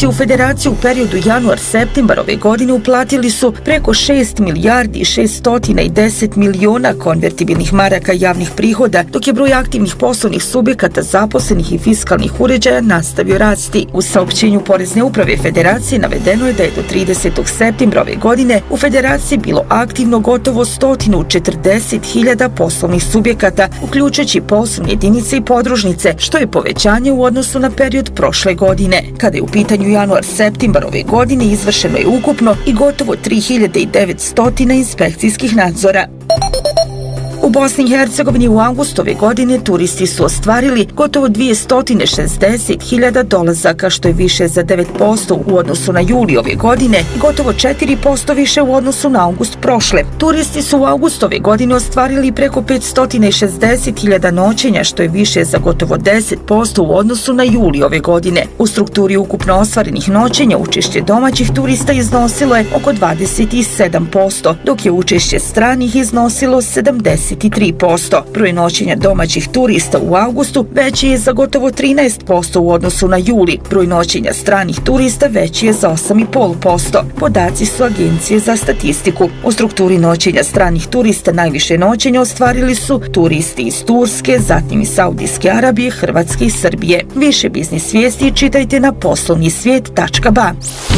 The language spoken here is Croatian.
turci u Federaciju u periodu januar-septembar ove godine uplatili su preko 6 milijardi i 610 miliona konvertibilnih maraka javnih prihoda, dok je broj aktivnih poslovnih subjekata zaposlenih i fiskalnih uređaja nastavio rasti. U saopćenju Porezne uprave Federacije navedeno je da je do 30. septembra ove godine u Federaciji bilo aktivno gotovo 140.000 poslovnih subjekata, uključujući poslovne jedinice i podružnice, što je povećanje u odnosu na period prošle godine. Kada je u pitanju januar-septembar ove godine, izvršeno je ukupno i gotovo 3.900 inspekcijskih nadzora. U Bosni i Hercegovini u avgustu ove godine turisti su ostvarili gotovo 260.000 dolazaka, što je više za 9% u odnosu na juli ove godine i gotovo 4% više u odnosu na avgust prošle. Turisti su u avgustu ove godine ostvarili preko 560.000 noćenja, što je više za gotovo 10% u odnosu na juli ove godine. U strukturi ukupno ostvarenih noćenja učešće domaćih turista iznosilo je oko 27%, dok je učešće stranih iznosilo 73%. Broj noćenja domaćih turista u avgustu veći je za gotovo 13% u odnosu na juli. Broj noćenja stranih turista veći je za 8,5%. Podaci su Agencije za statistiku. U strukturi noćenja stranih turista najviše noćenja ostvarili su turisti iz Turske, zatim iz Saudijske Arabije, Hrvatske i Srbije. Više biznis vijesti čitajte na poslovnisvijet.ba.